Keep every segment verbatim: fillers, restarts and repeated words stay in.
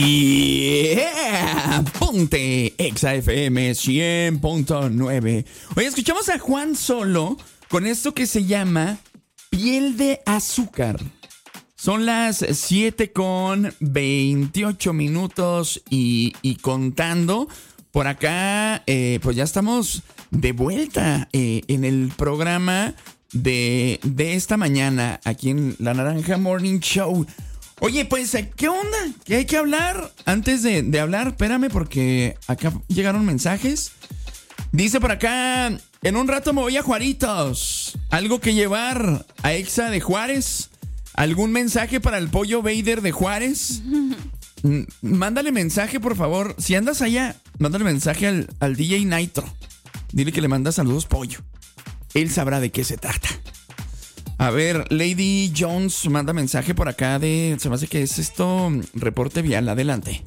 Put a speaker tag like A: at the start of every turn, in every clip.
A: Yeah, ponte Exa F M cien punto nueve. Oye, escuchamos a Juan Solo con esto que se llama Piel de Azúcar. Son las siete con veintiocho minutos y, y contando. Por acá, eh, pues ya estamos de vuelta eh, en el programa de, de esta mañana aquí en La Naranja Morning Show. Oye, pues, ¿qué onda? ¿Qué hay que hablar? Antes de, de hablar, espérame porque acá llegaron mensajes. Dice por acá, en un rato me voy a Juaritos. ¿Algo que llevar a Exa de Juárez? ¿Algún mensaje para el pollo Vader de Juárez? Mm, mándale mensaje, por favor. Si andas allá, mándale mensaje al, al D J Nitro. Dile que le manda saludos, pollo. Él sabrá de qué se trata. A ver, Lady Jones manda mensaje por acá de... Se me hace que es esto, reporte vial, adelante.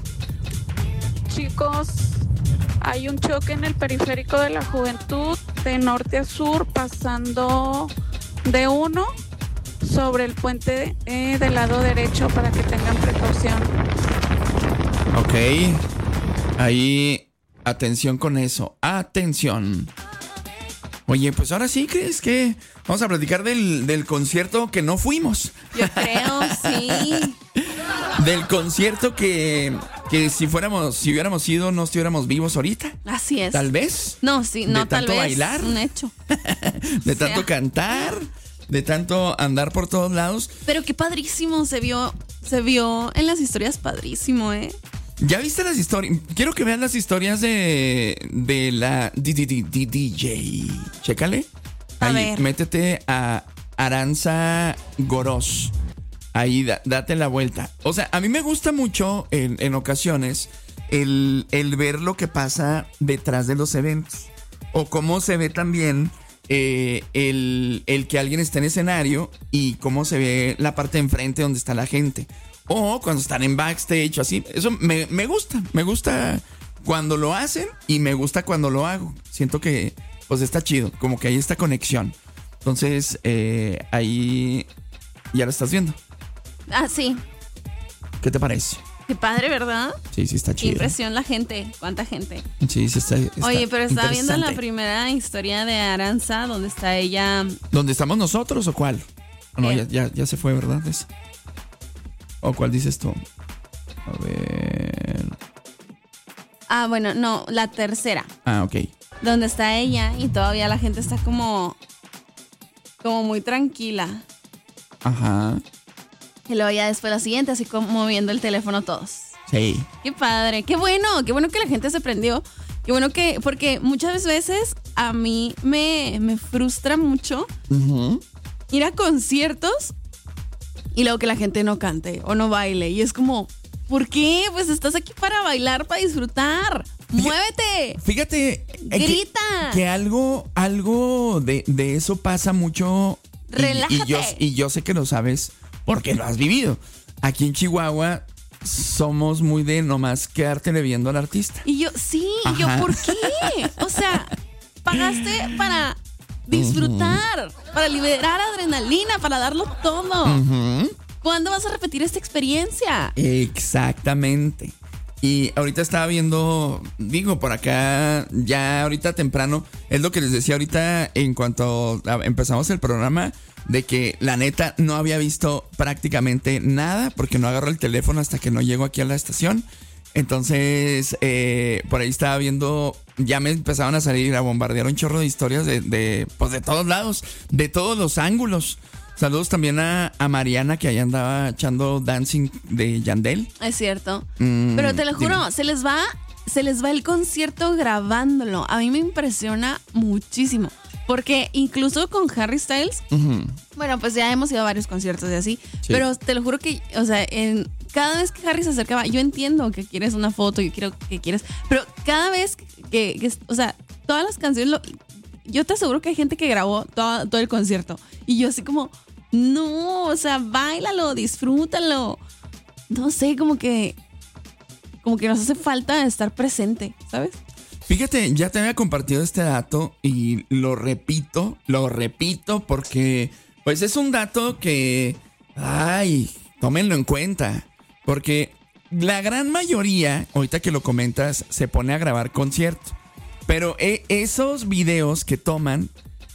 B: Chicos, hay un choque en el periférico de la Juventud, de norte a sur, pasando de uno sobre el puente eh, del lado derecho para que tengan precaución.
A: Ok, ahí, atención con eso, atención. Oye, pues ahora sí, ¿crees que vamos a platicar del, del concierto que no fuimos?
C: Yo creo, sí.
A: Del concierto que, que si fuéramos, si hubiéramos ido, no estuviéramos vivos ahorita.
C: Así es.
A: Tal vez.
C: No, sí, no,
A: de
C: tal
A: tanto
C: vez.
A: bailar.
C: Un hecho.
A: De
C: O sea.
A: tanto cantar, de tanto andar por todos lados.
C: Pero qué padrísimo se vio, se vio en las historias, padrísimo, ¿eh?
A: ¿Ya viste las historias? Quiero que veas las historias de, de la D J. Chécale.
C: A
A: Ahí,
C: ver.
A: métete a Aranza Gorós. Ahí, da, date la vuelta. O sea, a mí me gusta mucho en, en ocasiones el, el ver lo que pasa detrás de los eventos. O cómo se ve también eh, el, el que alguien está en escenario y cómo se ve la parte de enfrente donde está la gente. O cuando están en backstage o así. Eso me, me gusta. Me gusta cuando lo hacen y me gusta cuando lo hago. Siento que pues está chido. Como que hay esta conexión. Entonces, eh, ahí ya lo estás viendo.
C: Ah, sí.
A: ¿Qué te parece?
C: Qué padre, ¿verdad?
A: Sí, sí está
C: Qué
A: chido.
C: impresión la gente. ¿Cuánta gente?
A: Sí, sí está, está
C: Oye, pero estaba viendo la
A: interesante.
C: primera historia de Aranza, donde está ella.
A: ¿Dónde estamos nosotros o cuál? No,
C: Eh.
A: ya, ya, ya se fue, ¿verdad? Esa. ¿O cuál dices tú? A ver.
C: Ah, bueno, no, la tercera.
A: Ah, ok.
C: Donde está ella y todavía la gente está como. Como muy tranquila.
A: Ajá.
C: Y luego ya después la siguiente, así como moviendo el teléfono todos.
A: Sí.
C: Qué padre, qué bueno, qué bueno que la gente se prendió. Qué bueno que, porque muchas veces a mí me, me frustra mucho
A: Uh-huh.
C: ir a conciertos y luego que la gente no cante o no baile. Y es como, ¿por qué? Pues estás aquí para bailar, para disfrutar. ¡Muévete!
A: Fíjate. eh,
C: ¡Grita!
A: Que, que algo, algo de, de eso pasa mucho. y-
C: ¡Relájate!
A: Y, yo, y yo sé que lo sabes porque lo has vivido. Aquí en Chihuahua somos muy de nomás quedártele viendo al artista.
C: Y yo, sí, y yo,
A: Ajá.
C: ¿por qué? O sea, pagaste para disfrutar, para liberar adrenalina, para darlo todo.
A: Ujú.
C: ¿Cuándo vas a repetir esta experiencia?
A: Exactamente. Y ahorita estaba viendo, digo, por acá, ya ahorita temprano, es lo que les decía ahorita en cuanto a- empezamos el programa, de que la neta no había visto prácticamente nada porque no agarro el teléfono hasta que no llego aquí a la estación. Entonces, eh, por ahí estaba viendo, ya me empezaban a salir, a bombardear un chorro de historias de, de pues de todos lados, de todos los ángulos. Saludos también a, a Mariana, que ahí andaba echando dancing de Yandel.
C: Es cierto.
A: Mm,
C: Pero te lo juro,
A: dime.
C: se les va, se les va el concierto grabándolo. A mí me impresiona muchísimo. Porque incluso con Harry Styles,
A: Ujú.
C: bueno, pues ya hemos ido a varios conciertos y así.
A: Sí.
C: Pero te lo juro que, o sea, en, cada vez que Harry se acercaba, yo entiendo que quieres una foto, yo quiero que quieres, pero cada vez que, que- o sea, todas las canciones, lo- yo te aseguro que hay gente que grabó todo, todo el concierto. Y yo así como, no, o sea, báilalo, disfrútalo. No sé, como que, como que nos hace falta estar presente, ¿sabes?
A: Fíjate, ya te había compartido este dato y lo repito, lo repito porque pues es un dato que, ay, tómenlo en cuenta, porque la gran mayoría, ahorita que lo comentas, se pone a grabar concierto. Pero eh, esos videos que toman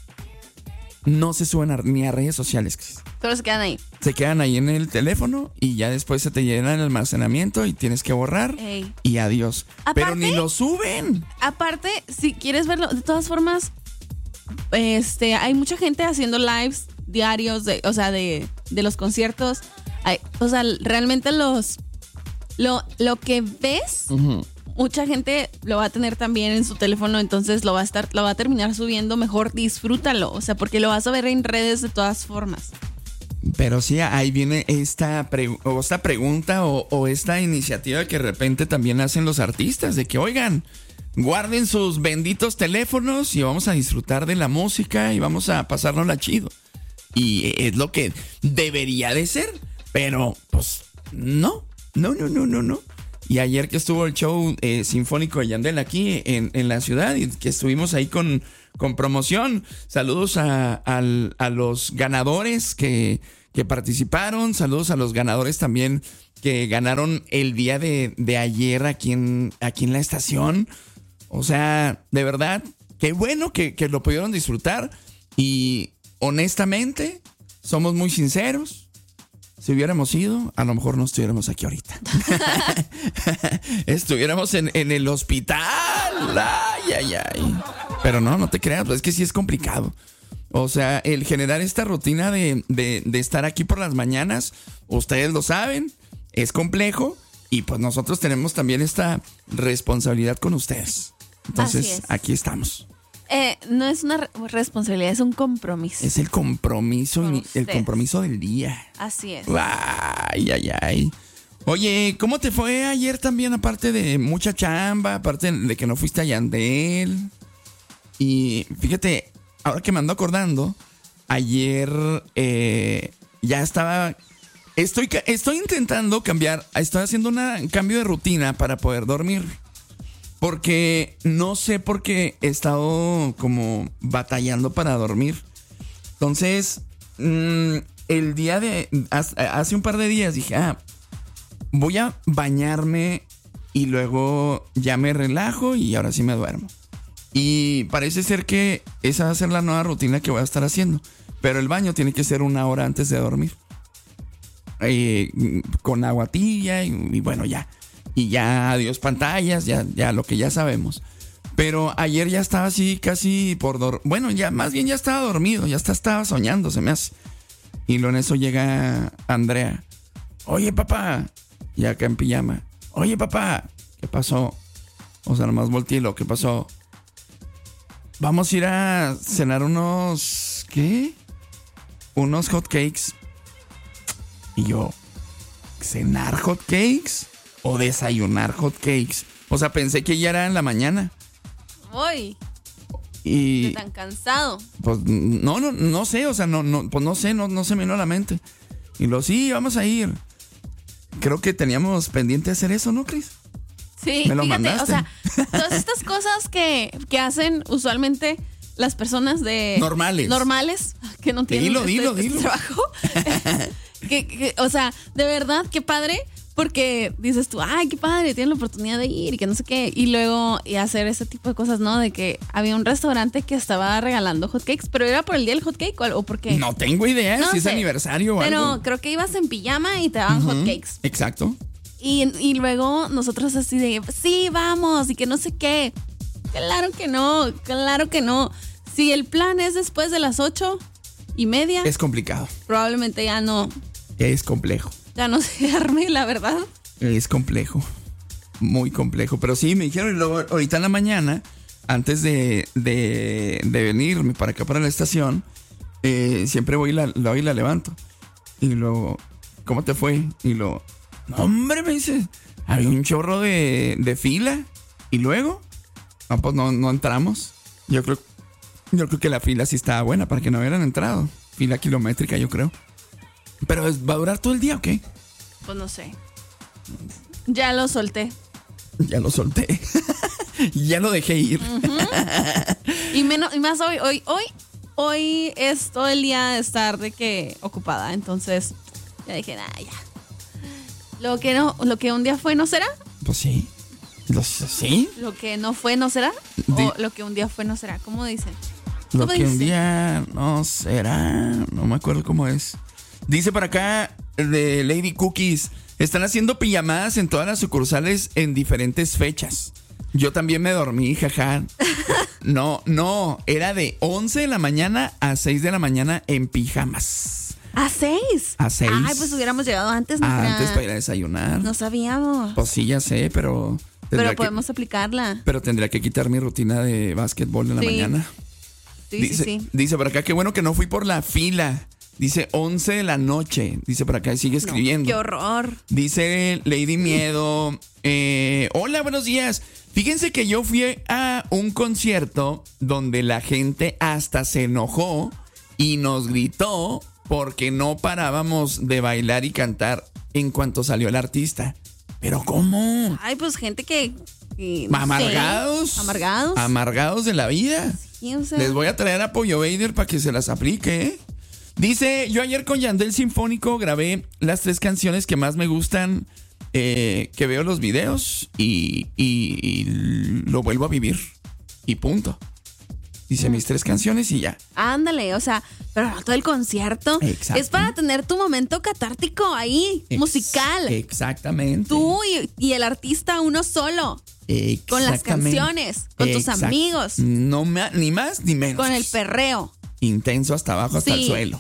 A: no se suben a, ni a redes sociales.
C: Solo se quedan ahí.
A: Se quedan ahí en el teléfono y ya después se te llena el almacenamiento y tienes que borrar.
C: Ey.
A: Y adiós.
C: Aparte,
A: pero ni lo suben.
C: Aparte, si quieres verlo, de todas formas, este, hay mucha gente haciendo lives diarios, de, o sea, de, de los conciertos. Hay, o sea, realmente los lo, lo que ves, uh-huh. mucha gente lo va a tener también en su teléfono, entonces lo va a estar, lo va a terminar subiendo. Mejor disfrútalo, o sea, porque lo vas a ver en redes de todas formas.
A: Pero sí, ahí viene esta, pre- o esta pregunta o, o esta iniciativa que de repente también hacen los artistas, de que, oigan, guarden sus benditos teléfonos y vamos a disfrutar de la música y vamos a pasárnosla chido. Y es lo que debería de ser, pero pues no, no, no, no, no, no. Y ayer que estuvo el show eh, sinfónico de Yandel aquí en, en la ciudad y que estuvimos ahí con, con promoción, saludos a, a, a los ganadores que, que participaron, saludos a los ganadores también que ganaron el día de, de ayer aquí en, aquí en la estación. O sea, de verdad, qué bueno que, que lo pudieron disfrutar y honestamente, somos muy sinceros. Si hubiéramos ido, a lo mejor no estuviéramos aquí ahorita. Estuviéramos en, en el hospital. Ay, ay, ay. Pero no, no te creas, pues es que sí es complicado. O sea, el generar esta rutina de, de, de estar aquí por las mañanas, ustedes lo saben, es complejo. Y pues nosotros tenemos también esta responsabilidad con ustedes. Entonces, aquí estamos.
C: Eh, no es una re- responsabilidad, es un compromiso.
A: Es el compromiso, el compromiso del día.
C: Así es.
A: Ay, ay, ay. Oye, ¿cómo te fue ayer también? Aparte de mucha chamba, aparte de que no fuiste a Yandel. Y fíjate, ahora que me ando acordando, ayer eh, ya estaba... Estoy, estoy intentando cambiar, estoy haciendo un cambio de rutina para poder dormir. Porque no sé por qué he estado como batallando para dormir. Entonces, mmm, el día de... Hace un par de días dije, ah, voy a bañarme y luego ya me relajo y ahora sí me duermo. Y parece ser que esa va a ser la nueva rutina que voy a estar haciendo. Pero el baño tiene que ser una hora antes de dormir. Eh, con agua tibia y, y bueno, ya. Y ya adiós pantallas, ya, ya lo que ya sabemos. Pero ayer ya estaba así casi por dormir. Bueno, ya más bien ya estaba dormido, ya hasta estaba soñando, se me hace. Y luego en eso llega Andrea. Oye, papá. Y acá en pijama. Oye, papá. ¿Qué pasó? O sea, nomás volteé lo, ¿qué pasó? Vamos a ir a cenar unos... ¿Qué? Unos hot cakes. Y yo... ¿Cenar hot cakes? O desayunar hot cakes. O sea, pensé que ya era en la mañana.
C: Uy.
A: Y...
C: Estoy tan cansado.
A: Pues no, no, no sé, o sea, no, no, pues no sé, no, no se me vino a la mente. Y lo sí, vamos a ir. Creo que teníamos pendiente hacer eso, ¿no, Cris?
C: Sí,
A: me lo
C: fíjate,
A: mandaste.
C: O sea, todas estas cosas que, que hacen usualmente las personas de...
A: Normales.
C: Normales, que no tienen
A: dilo,
C: este,
A: dilo,
C: este
A: dilo.
C: trabajo. que, que, o sea, de verdad, qué padre. Porque dices tú, ay, qué padre, tienen la oportunidad de ir y que no sé qué. Y luego y hacer ese tipo de cosas, ¿no? De que había un restaurante que estaba regalando hotcakes, pero ¿era por el día del hotcake o por qué?
A: No tengo idea
C: no
A: si
C: sé,
A: es aniversario o
C: pero
A: algo.
C: Pero creo que ibas en pijama y te daban uh-huh, hotcakes.
A: Exacto.
C: Y, y luego nosotros así de, sí, vamos, y que no sé qué. Claro que no, claro que no. Si el plan es después de las ocho y media.
A: Es complicado.
C: Probablemente ya no.
A: Es complejo.
C: Ya no se arme, la verdad.
A: Es complejo. Muy complejo. Pero sí, me dijeron, y luego, ahorita en la mañana, antes de, de, de venirme para acá, para la estación, eh, siempre voy y la, la, voy y la levanto. Y luego, ¿cómo te fue? Y luego, no, hombre, me dice, había un chorro de, de fila. Y luego, no, pues no, no entramos. Yo creo, yo creo que la fila sí estaba buena para que no hubieran entrado. Fila kilométrica, yo creo. ¿Pero va a durar todo el día o qué?
C: Pues no sé. Ya lo solté.
A: Ya lo solté. Ya lo dejé ir.
C: Uh-huh. Y, menos, y más hoy, hoy, hoy, hoy es todo el día de estar de que ocupada. Entonces, ya dije, nah, ya. Lo que no, lo que un día fue no será.
A: Pues sí. Lo- ¿Sí?
C: Lo que no fue no será.
A: Di-
C: O lo que un día fue no será. ¿Cómo dice?
A: Lo
C: ¿Cómo
A: que un
C: dice?
A: día no será. No me acuerdo cómo es. Dice por acá de Lady Cookies. Están haciendo pijamadas en todas las sucursales en diferentes fechas. Yo también me dormí, jaja. No, no. Era de once de la mañana a seis de la mañana en pijamas.
C: ¿A seis?
A: A seis.
C: Ay, pues hubiéramos llegado antes.
A: Ah,
C: Nina.
A: antes para ir a desayunar.
C: No sabíamos.
A: Pues sí, ya sé, pero... tendría
C: Pero
A: que-
C: podemos aplicarla.
A: pero tendría que quitar mi rutina de básquetbol en la
C: Sí.
A: mañana.
C: Sí,
A: dice,
C: sí, sí.
A: dice por acá, qué bueno que no fui por la fila. Dice once de la noche. Dice por acá y sigue escribiendo.
C: Qué horror.
A: Dice Lady Miedo. eh, Hola, buenos días. Fíjense que yo fui a un concierto donde la gente hasta se enojó y nos gritó porque no parábamos de bailar y cantar en cuanto salió el artista. ¿Pero cómo?
C: Ay, pues gente que... que no sé,
A: Amargados.
C: Amargados.
A: Amargados de la vida.
C: Sí, o sea,
A: Les voy a traer a Pollo Vader para que se las aplique, ¿eh? Dice, yo ayer con Yandel Sinfónico grabé las tres canciones que más me gustan, eh, que veo los videos y, y- y lo vuelvo a vivir. Y punto. Dice mis tres canciones y ya.
C: Ándale, o sea, pero no todo el concierto.
A: Exacto.
C: Es para tener tu momento catártico ahí,
A: Ex-
C: musical.
A: Exactamente.
C: Tú y, y el artista uno solo. Con las
A: Exactamente.
C: canciones, con tus
A: Exacto.
C: amigos.
A: No ma- ni más ni menos.
C: Con el perreo.
A: Intenso hasta abajo, hasta
C: Sí.
A: el suelo.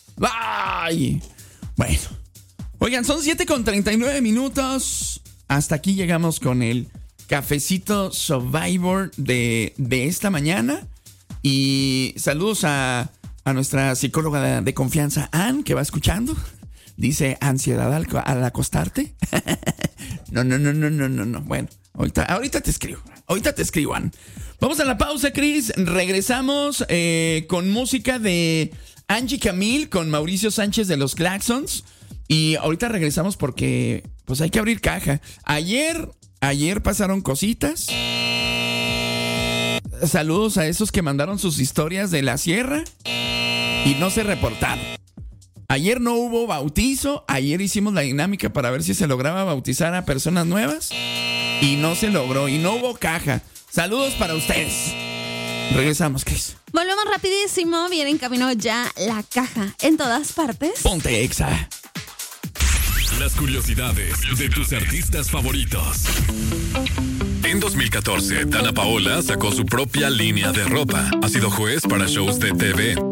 A: ¡Ay! Bueno. Oigan, son siete con treinta y nueve minutos. Hasta aquí llegamos con el cafecito Survivor de, de esta mañana. Y saludos a, a nuestra psicóloga de, de confianza, Ann, que va escuchando. Dice, ¿ansiedad al, al acostarte? No, no, no, no, no, no, no. Bueno, ahorita, ahorita te escribo. Ahorita te escribo, Ann. Vamos a la pausa, Chris. Regresamos eh, con música de Angie Camille con Mauricio Sánchez de los Claxons. Y ahorita regresamos porque pues hay que abrir caja. Ayer, ayer pasaron cositas. Saludos a esos que mandaron sus historias de la sierra y no se reportaron. Ayer no hubo bautizo. Ayer hicimos la dinámica para ver si se lograba bautizar a personas nuevas y no se logró y no hubo caja. Saludos para ustedes. Regresamos, Chris.
C: Volvemos rapidísimo. Viene en camino ya la caja en todas partes.
A: Ponte Exa.
D: Las curiosidades de tus artistas favoritos. En dos mil catorce, Dana Paola sacó su propia línea de ropa. Ha sido juez para shows de T V.